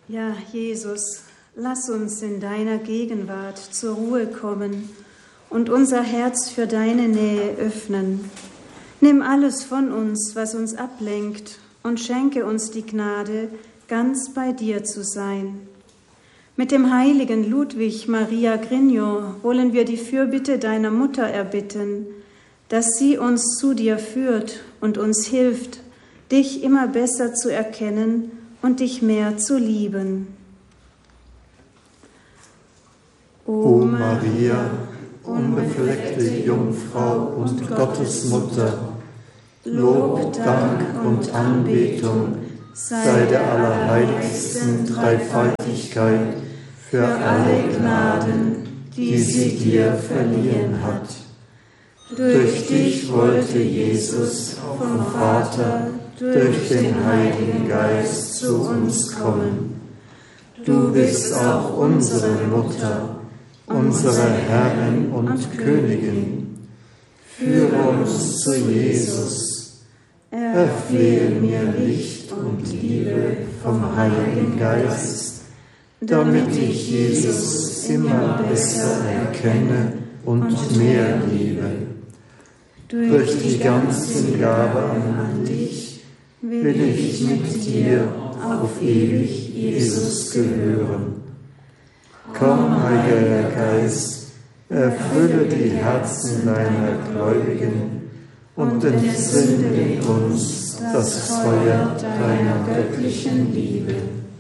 Ja, Jesus, lass uns in deiner Gegenwart zur Ruhe kommen und unser Herz für deine Nähe öffnen. Nimm alles von uns, was uns ablenkt, und schenke uns die Gnade, ganz bei dir zu sein. Mit dem heiligen Ludwig Maria Grignon wollen wir die Fürbitte deiner Mutter erbitten, dass sie uns zu dir führt und uns hilft, dich immer besser zu erkennen und dich mehr zu lieben. O Maria, unbefleckte Jungfrau und Gottesmutter, Lob, Dank und Anbetung sei der allerheiligsten Dreifaltigkeit für alle Gnaden, die sie dir verliehen hat. Durch dich wollte Jesus vom Vater durch den Heiligen Geist zu uns kommen. Du bist auch unsere Mutter, unsere Herrin und Königin. Führe uns zu Jesus. Erflehe mir Licht und Liebe vom Heiligen Geist, damit ich Jesus immer besser erkenne und mehr liebe. Durch die ganze Gabe an dich will ich mit dir auf ewig Jesus gehören. Komm, Heiliger Geist, erfülle die Herzen deiner Gläubigen und entzünde in uns das Feuer deiner göttlichen Liebe.